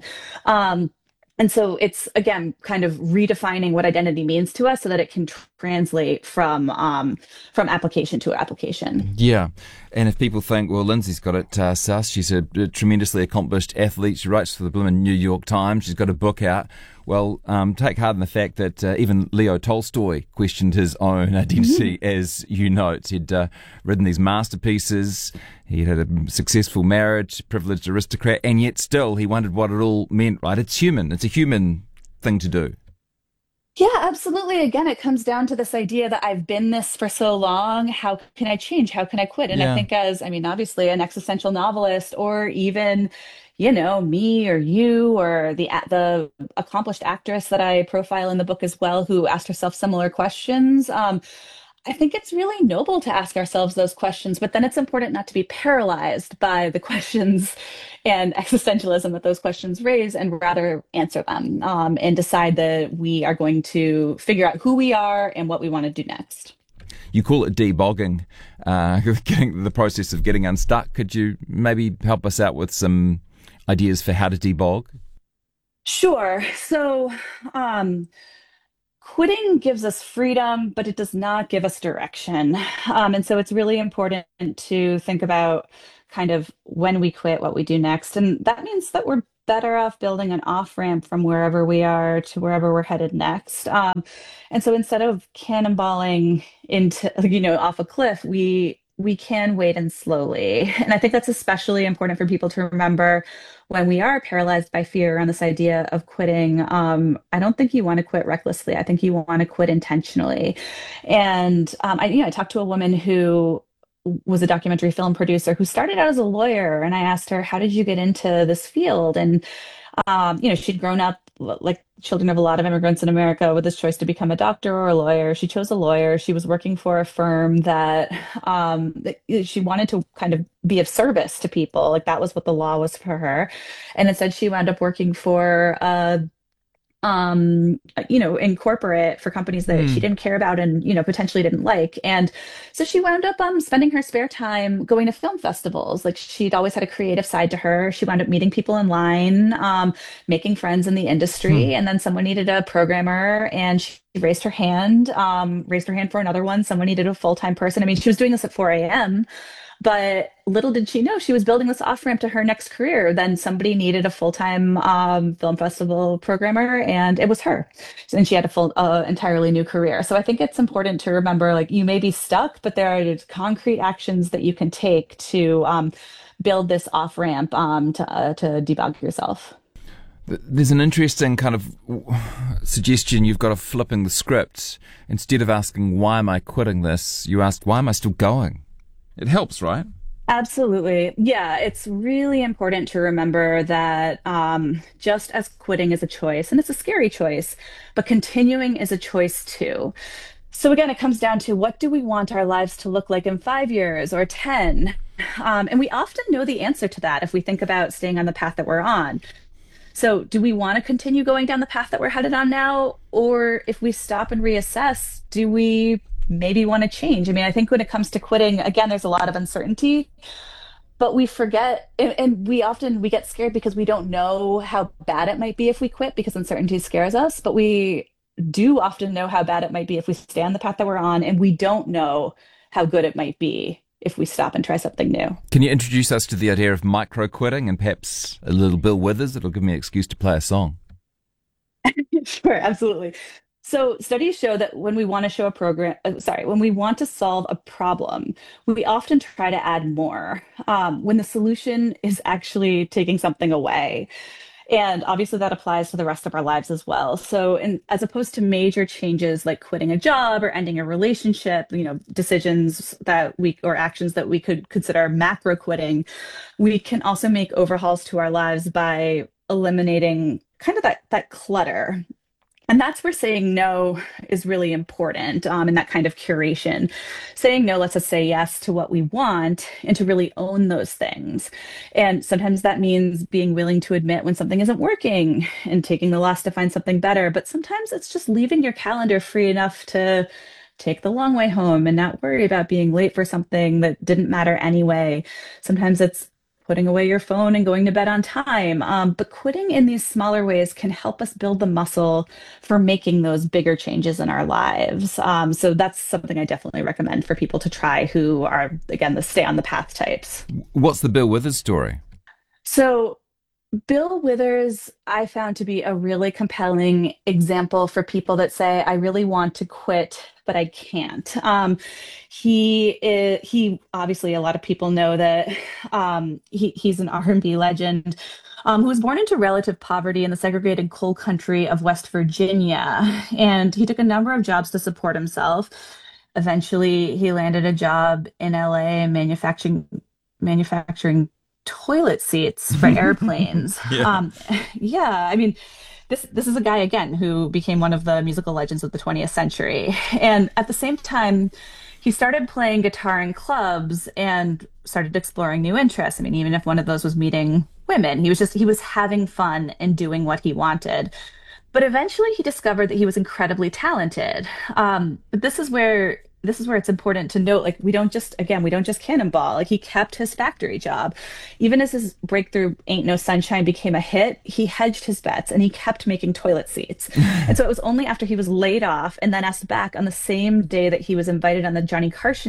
And so it's, again, kind of redefining what identity means to us so that it can translate from application to application. Yeah. And if people think, well, Lindsay's got it sus, she's a tremendously accomplished athlete, she writes for the blooming New York Times, she's got a book out, Well, take heart in the fact that even Leo Tolstoy questioned his own identity, as you note. He'd written these masterpieces, he had a successful marriage, privileged aristocrat, and yet still he wondered what it all meant, right? It's human. It's a human thing to do. Yeah, absolutely. Again, it comes down to this idea that I've been this for so long. How can I change? How can I quit? And I think obviously an existential novelist, or even, me or you or the accomplished actress that I profile in the book as well, who asked herself similar questions. I think it's really noble to ask ourselves those questions, but then it's important not to be paralyzed by the questions and existentialism that those questions raise, and rather answer them and decide that we are going to figure out who we are and what we want to do next. You call it debogging, the process of getting unstuck. Could you maybe help us out with some ideas for how to debog? Sure. So, quitting gives us freedom, but it does not give us direction. And so it's really important to think about kind of when we quit, what we do next. And that means that we're better off building an off ramp from wherever we are to wherever we're headed next. And so instead of cannonballing into, off a cliff, we can wade in slowly. And I think that's especially important for people to remember when we are paralyzed by fear around this idea of quitting. I don't think you want to quit recklessly. I think you want to quit intentionally. And I talked to a woman who was a documentary film producer who started out as a lawyer, and I asked her, how did you get into this field? And she'd grown up like children of a lot of immigrants in America with this choice to become a doctor or a lawyer. She chose a lawyer. She was working for a firm that she wanted to kind of be of service to people. Like that was what the law was for her. And instead she wound up working for in corporate for companies that she didn't care about and, potentially didn't like. And so she wound up spending her spare time going to film festivals. Like she'd always had a creative side to her. She wound up meeting people in line, making friends in the industry. And then someone needed a programmer, and she raised her hand for another one. Someone needed a full-time person. I mean, she was doing this at 4 a.m., but little did she know she was building this off-ramp to her next career. Then somebody needed a full-time film festival programmer, and it was her. And she had a full, entirely new career. So I think it's important to remember, like, you may be stuck, but there are concrete actions that you can take to build this off-ramp to debug yourself. There's an interesting kind of suggestion you've got of flipping the script. Instead of asking, why am I quitting this? You ask, why am I still going? It helps, right? Absolutely. Yeah, it's really important to remember that just as quitting is a choice, and it's a scary choice, but continuing is a choice too. So again, it comes down to, what do we want our lives to look like in 5 years or 10? And we often know the answer to that if we think about staying on the path that we're on. So do we want to continue going down the path that we're headed on now? Or if we stop and reassess, do we maybe want to change? I mean, I think when it comes to quitting, again, there's a lot of uncertainty, but we forget, and we get scared because we don't know how bad it might be if we quit, because uncertainty scares us. But we do often know how bad it might be if we stay on the path that we're on, and we don't know how good it might be if we stop and try something new. Can you introduce us to the idea of micro quitting, and perhaps a little Bill Withers? It'll give me an excuse to play a song. Sure, absolutely. So studies show that when we want to when we want to solve a problem, we often try to add more when the solution is actually taking something away. And obviously that applies to the rest of our lives as well. So as opposed to major changes like quitting a job or ending a relationship, decisions or actions that we could consider macro quitting, we can also make overhauls to our lives by eliminating kind of that clutter. And that's where saying no is really important, in that kind of curation. Saying no lets us say yes to what we want and to really own those things. And sometimes that means being willing to admit when something isn't working and taking the loss to find something better. But sometimes it's just leaving your calendar free enough to take the long way home and not worry about being late for something that didn't matter anyway. Sometimes it's putting away your phone and going to bed on time. But quitting in these smaller ways can help us build the muscle for making those bigger changes in our lives. So that's something I definitely recommend for people to try who are, again, the stay on the path types. What's the Bill Withers story? So Bill Withers, I found to be a really compelling example for people that say, I really want to quit, but I can't. He obviously, a lot of people know that he's an R&B legend who was born into relative poverty in the segregated coal country of West Virginia. And he took a number of jobs to support himself. Eventually, he landed a job in LA manufacturing toilet seats for airplanes. Yeah. I mean, this is a guy again who became one of the musical legends of the 20th century. And at the same time, he started playing guitar in clubs and started exploring new interests. I mean, even if one of those was meeting women, he was having fun and doing what he wanted. But eventually he discovered that he was incredibly talented. But this is where it's important to note, like, we don't just cannonball. Like, he kept his factory job. Even as his breakthrough Ain't No Sunshine became a hit, he hedged his bets and he kept making toilet seats. And so it was only after he was laid off and then asked back on the same day that he was invited on the Johnny Carson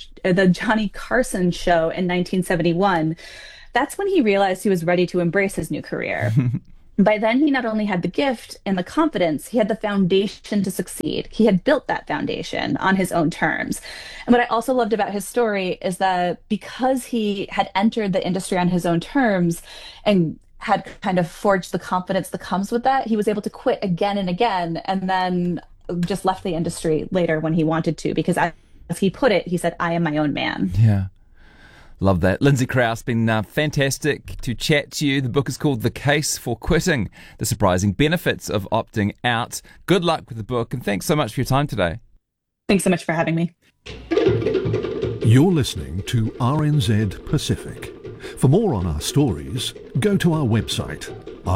show in 1971, that's when he realized he was ready to embrace his new career. By then, he not only had the gift and the confidence, he had the foundation to succeed. He had built that foundation on his own terms. And what I also loved about his story is that because he had entered the industry on his own terms and had kind of forged the confidence that comes with that, he was able to quit again and again, and then just left the industry later when he wanted to, because as he put it, he said, I am my own man. Yeah. Love that. Lindsay Krause, been fantastic to chat to you. The book is called The Case for Quitting, The Surprising Benefits of Opting Out. Good luck with the book, and thanks so much for your time today. Thanks so much for having me. You're listening to RNZ Pacific. For more on our stories, go to our website,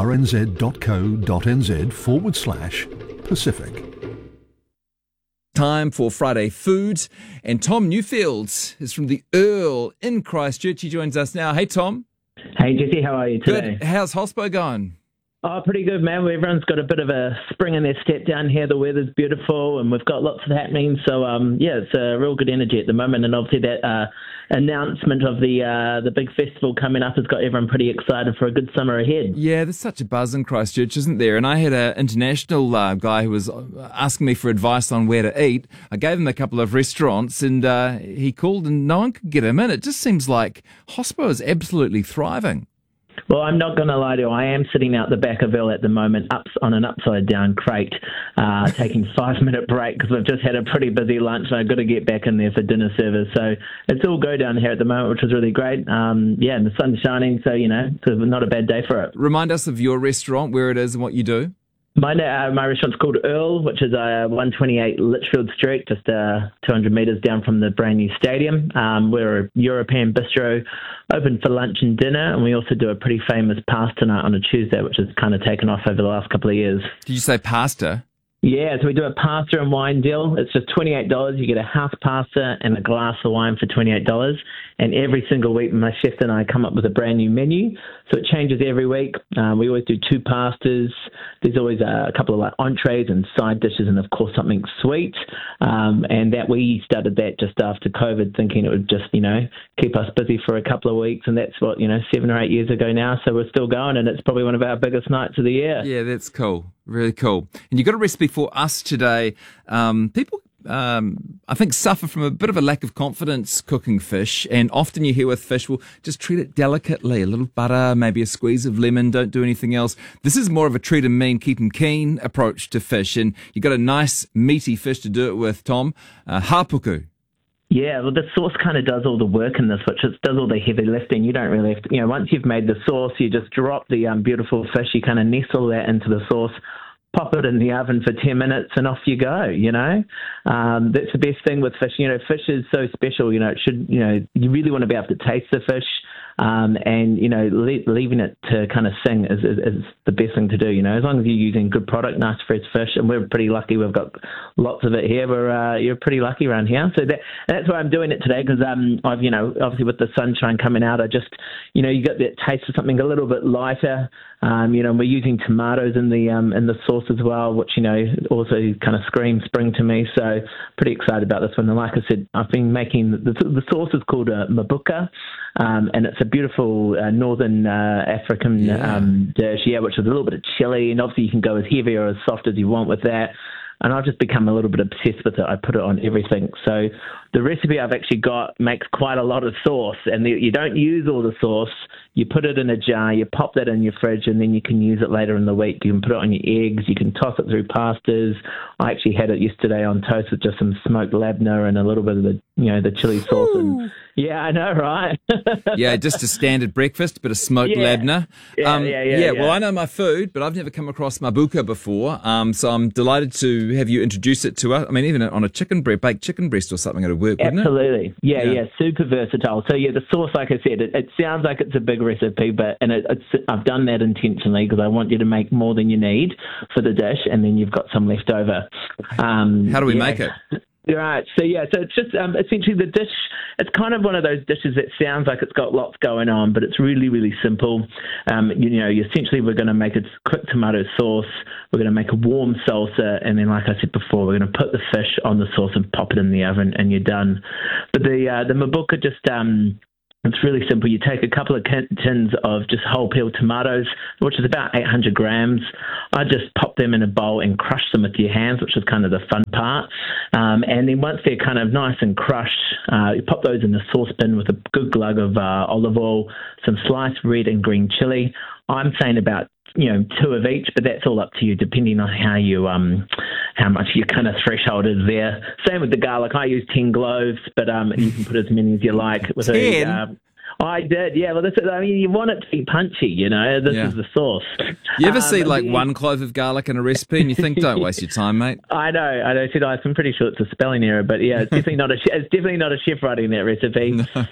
rnz.co.nz/Pacific. Time for Friday Food, and Tom Newfields is from the Earl in Christchurch. He joins us now. Hey, Tom. Hey, Jesse, how are you today? Good. How's Hospo going? Oh, pretty good, man. Everyone's got a bit of a spring in their step down here. The weather's beautiful, and we've got lots of happening. So, it's a real good energy at the moment. And obviously that announcement of the big festival coming up has got everyone pretty excited for a good summer ahead. Yeah, there's such a buzz in Christchurch, isn't there? And I had an international guy who was asking me for advice on where to eat. I gave him a couple of restaurants, and he called, and no one could get him in. It just seems like Hospo is absolutely thriving. Well, I'm not going to lie to you. I am sitting out the back of Earl at the moment, on an upside-down crate, taking a 5-minute break because I've just had a pretty busy lunch and I've got to get back in there for dinner service. So it's all go down here at the moment, which is really great. And the sun's shining, so, it's not a bad day for it. Remind us of your restaurant, where it is and what you do. My restaurant's called Earl, which is 128 Litchfield Street, just 200 metres down from the brand new stadium. We're a European bistro, open for lunch and dinner, and we also do a pretty famous pasta night on a Tuesday, which has kind of taken off over the last couple of years. Did you say pasta? Yeah, so we do a pasta and wine deal. It's just $28. You get a house pasta and a glass of wine for $28. And every single week, my chef and I come up with a brand new menu. So it changes every week. We always do 2 pastas. There's always a couple of entrees and side dishes, and of course something sweet. And that we started that just after COVID, thinking it would just, keep us busy for a couple of weeks. And that's what, 7 or 8 years ago now. So we're still going, and it's probably one of our biggest nights of the year. Yeah, that's cool. Really cool. And you've got a recipe for us today. People, I think, suffer from a bit of a lack of confidence cooking fish. And often you hear with fish, well, just treat it delicately. A little butter, maybe a squeeze of lemon, don't do anything else. This is more of a treat 'em mean, keep 'em keen approach to fish. And you've got a nice, meaty fish to do it with, Tom. Hapuku. Yeah, well, the sauce kind of does all the work in this, which does all the heavy lifting. You don't really have to, once you've made the sauce, you just drop the beautiful fish, you kind of nestle that into the sauce, pop it in the oven for 10 minutes, and off you go, That's the best thing with fish. Fish is so special, it should, you really want to be able to taste the fish. Leaving it to kind of sing is the best thing to do, as long as you're using good product, nice fresh fish, and we're pretty lucky. We've got lots of it here. You're pretty lucky around here. So that's why I'm doing it today, because I've, obviously with the sunshine coming out, I just, you got that taste of something a little bit lighter. We're using tomatoes in the sauce as well, which, also kind of screams spring to me. So pretty excited about this one. And like I said, I've been making, the sauce is called Mabuka. and it's a beautiful northern African dish, which is a little bit of chili, and obviously you can go as heavy or as soft as you want with that. And I've just become a little bit obsessed with it. I put it on everything. So the recipe I've actually got makes quite a lot of sauce, and you don't use all the sauce. You put it in a jar, you pop that in your fridge, and then you can use it later in the week. You can put it on your eggs, you can toss it through pastas. I actually had it yesterday on toast with just some smoked labna and a little bit of the chili sauce. And yeah, I know, right? Yeah, just a standard breakfast, bit of smoked labna. Yeah. Well, I know my food, but I've never come across mabuka before. So I'm delighted to have you introduce it to us. I mean, even on a baked chicken breast or something, it'll work, wouldn't it? Absolutely. Yeah, super versatile. So the sauce, like I said, it sounds like it's a big recipe, but I've done that intentionally because I want you to make more than you need for the dish, and then you've got some left over. How do we make it? Right. So it's just essentially the dish. It's kind of one of those dishes that sounds like it's got lots going on, but it's really, really simple. Essentially we're going to make a quick tomato sauce. We're going to make a warm salsa, and then, like I said before, we're going to put the fish on the sauce and pop it in the oven, and you're done. But the mabuka just it's really simple. You take a couple of tins of just whole peeled tomatoes, which is about 800 grams. I just pop them in a bowl and crush them with your hands, which is kind of the fun part. And then once they're kind of nice and crushed, you pop those in the saucepan with a good glug of olive oil, some sliced red and green chili. I'm saying about 2 of each, but that's all up to you, depending on how much your kind of threshold is there. Same with the garlic. I use 10 cloves, but you can put as many as you like. With 10? I did, yeah. Well, you want it to be punchy, This is the sauce. You ever see one clove of garlic in a recipe and you think, don't waste your time, mate? I know. I'm pretty sure it's a spelling error, but yeah, it's definitely not a chef writing that recipe.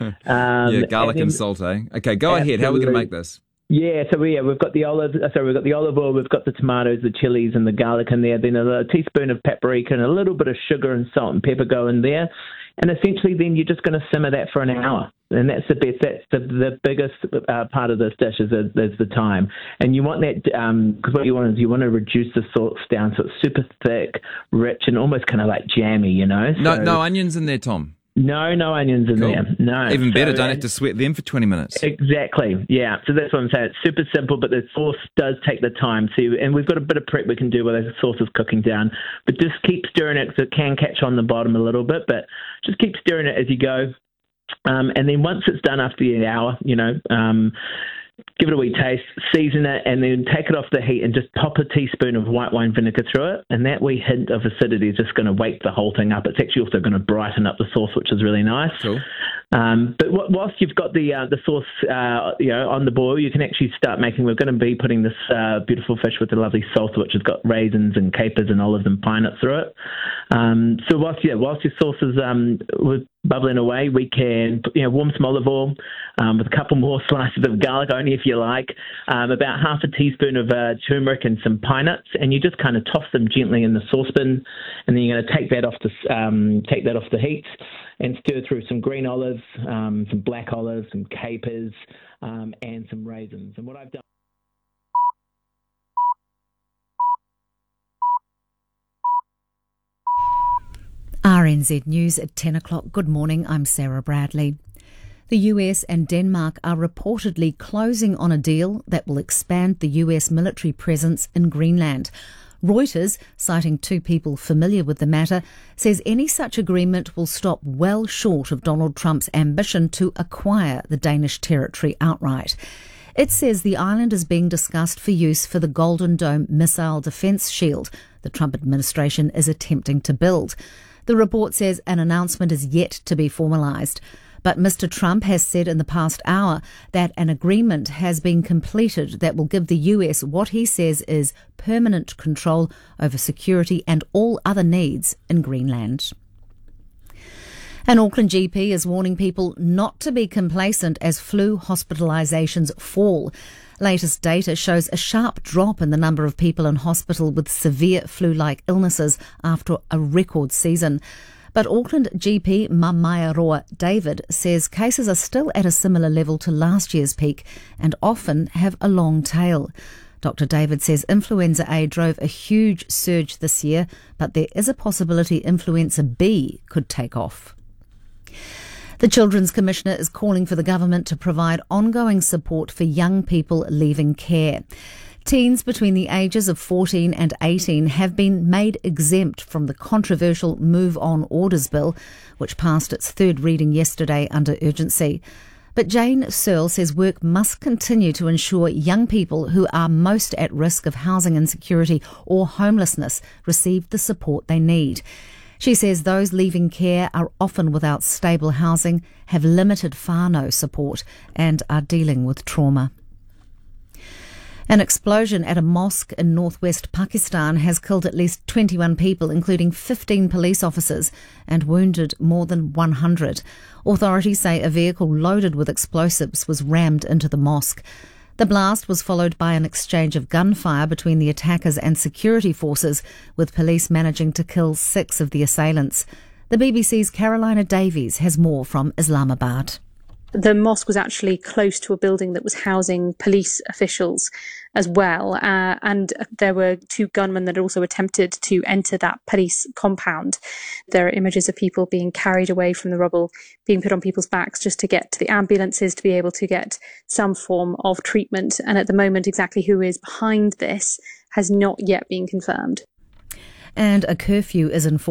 No. Garlic and salt, eh? Okay, go ahead. How are we going to make this? Yeah, so we've got the olive oil, we've got the tomatoes, the chilies, and the garlic in there. Then a teaspoon of paprika and a little bit of sugar and salt and pepper go in there. And essentially, then you're just going to simmer that for an hour. And that's the best. That's the biggest part of this dish is the time. And you want that because what you want to reduce the sauce down so it's super thick, rich, and almost kind of like jammy. No onions in there, Tom. No onions in there. No. Even better, don't have to sweat them for 20 minutes. Exactly, yeah. So that's what I'm saying. It's super simple, but the sauce does take the time. And we've got a bit of prep we can do while the sauce is cooking down. But just keep stirring it because it can catch on the bottom a little bit. But just keep stirring it as you go. And then once it's done after the hour, give it a wee taste, season it, and then take it off the heat and just pop a teaspoon of white wine vinegar through it. And that wee hint of acidity is just going to wake the whole thing up. It's actually also going to brighten up the sauce, which is really nice. Cool. But whilst you've got the sauce, on the boil, you can actually start making. We're going to be putting this beautiful fish with the lovely salsa, which has got raisins and capers and olives and pine nuts through it. So whilst your sauce is bubbling away, we can warm some olive oil with a couple more slices of garlic, only if you like, about half a teaspoon of turmeric and some pine nuts, and you just kind of toss them gently in the saucepan, and then you're going to take that off the heat and stir through some green olives, some black olives, some capers, and some raisins. And what I've done. RNZ News at 10 o'clock. Good morning, I'm Sarah Bradley. The US and Denmark are reportedly closing on a deal that will expand the US military presence in Greenland. Reuters, citing 2 people familiar with the matter, says any such agreement will stop well short of Donald Trump's ambition to acquire the Danish territory outright. It says the island is being discussed for use for the Golden Dome missile defence shield the Trump administration is attempting to build. The report says an announcement is yet to be formalised. But Mr. Trump has said in the past hour that an agreement has been completed that will give the US what he says is permanent control over security and all other needs in Greenland. An Auckland GP is warning people not to be complacent as flu hospitalisations fall. Latest data shows a sharp drop in the number of people in hospital with severe flu-like illnesses after a record season. But Auckland GP Mamaeroa David says cases are still at a similar level to last year's peak and often have a long tail. Dr. David says influenza A drove a huge surge this year, but there is a possibility influenza B could take off. The Children's Commissioner is calling for the government to provide ongoing support for young people leaving care. Teens between the ages of 14 and 18 have been made exempt from the controversial Move On Orders Bill, which passed its third reading yesterday under urgency. But Jane Searle says work must continue to ensure young people who are most at risk of housing insecurity or homelessness receive the support they need. She says those leaving care are often without stable housing, have limited whānau support and are dealing with trauma. An explosion at a mosque in northwest Pakistan has killed at least 21 people, including 15 police officers, and wounded more than 100. Authorities say a vehicle loaded with explosives was rammed into the mosque. The blast was followed by an exchange of gunfire between the attackers and security forces, with police managing to kill 6 of the assailants. The BBC's Carolina Davies has more from Islamabad. The mosque was actually close to a building that was housing police officials as well, and there were 2 gunmen that also attempted to enter that police compound. There are images of people being carried away from the rubble, being put on people's backs just to get to the ambulances to be able to get some form of treatment, and at the moment exactly who is behind this has not yet been confirmed. And a curfew is enforced